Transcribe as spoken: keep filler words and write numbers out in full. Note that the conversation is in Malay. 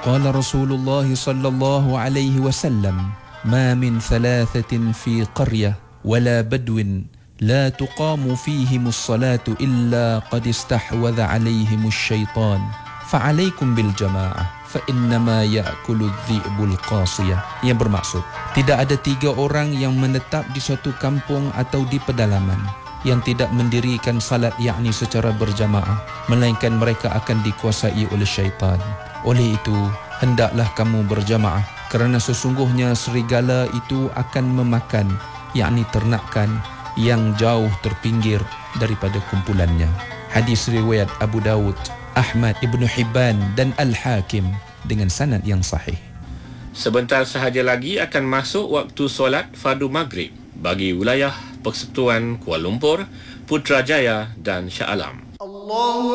Qala Rasulullah sallallahu alaihi wasallam, ma min thalathatin fi qaryah wala badwin la tuqamu fihimus salatu illa qad istahwadha alaihimus syaitan fa'alaikum bil jama'ah fa innama ya'kulu dhi'bul qasiyah. Yang bermaksud, tidak ada tiga orang yang menetap di suatu kampung atau di pedalaman yang tidak mendirikan salat, yakni secara berjamaah, melainkan mereka akan dikuasai oleh syaitan. Oleh itu, hendaklah kamu berjamaah, kerana sesungguhnya serigala itu akan memakan, yakni ternakan yang jauh terpinggir daripada kumpulannya. Hadis riwayat Abu Dawud, Ahmad, Ibnu Hibban dan Al-Hakim dengan sanad yang sahih. Sebentar sahaja lagi akan masuk waktu solat fardu maghrib bagi wilayah Persekutuan Kuala Lumpur, Putrajaya dan Shah Alam. Allahu